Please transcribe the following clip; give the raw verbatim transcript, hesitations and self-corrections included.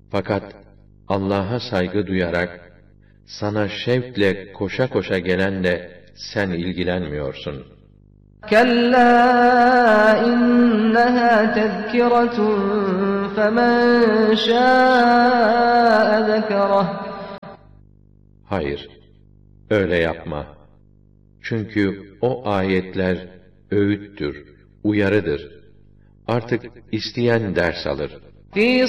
Fakat Allah'a saygı duyarak, sana şevkle koşa koşa gelenle sen ilgilenmiyorsun. كَلَّا إِنَّهَا تَذْكِرَةٌ فَمَنْ شَاءَ ذَكَرَهُ. Hayır, öyle yapma. Çünkü o ayetler öğüttür, uyarıdır. Artık isteyen ders alır. فِي